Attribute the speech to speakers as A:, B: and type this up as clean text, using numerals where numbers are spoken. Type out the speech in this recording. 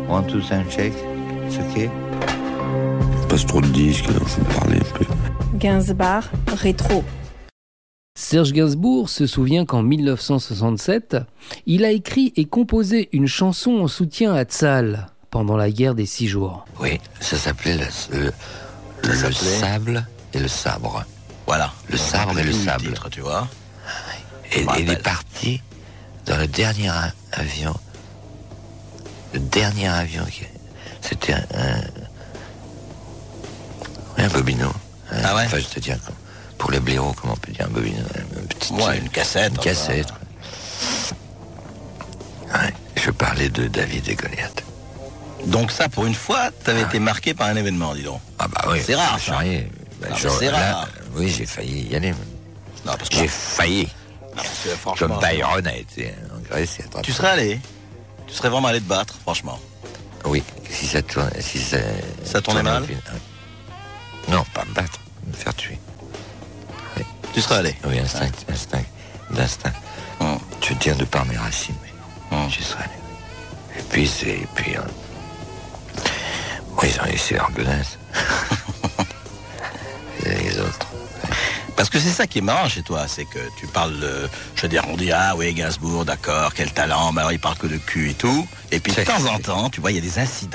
A: One, two, sound check. C'est ok.
B: Il passe trop de disques, alors je vais me parler un peu.
C: Gainsbourg, rétro.
D: Serge Gainsbourg se souvient qu'en 1967, il a écrit et composé une chanson en soutien à Tzal pendant la guerre des 6 jours.
A: Oui, ça s'appelait le sable et le sabre.
E: Voilà.
A: Le sabre et le sable.
E: Titre, tu vois.
A: Et il est parti dans le dernier avion. Le dernier avion, c'était un bobino.
E: Ah ouais.
A: Enfin, je te dis, pour les blaireaux, comment on peut dire un bobino,
E: Une cassette.
A: Une cassette. Ouais, je parlais de David et Goliath.
E: Donc ça, pour une fois, t'avais été marqué par un événement, dis donc.
A: Ah bah oui.
E: C'est rare,
A: ça.
E: ça. C'est rare.
A: Oui, j'ai failli y aller.
E: Non, parce que
A: J'ai failli.
E: non, parce que, franchement,
A: Comme Byron a été en Grèce.
E: tu serais allé. Tu serais vraiment allé te battre, franchement.
A: Oui, si ça tourne,
E: Ça tournait mal.
A: Non, pas me battre, me faire tuer. Oui,
E: Tu serais allé.
A: oui, instinct. Je veux dire de par mes racines, oui. J'y serais allé. Et puis oui, ils ont laissé Argonès. Et les autres.
E: Parce que c'est ça qui est marrant chez toi, c'est que tu parles de... Je veux dire, on dit, ah oui, Gainsbourg, d'accord, quel talent, mais alors il parle que de cul et tout. Et puis de temps en temps, tu vois, il y a des incidents.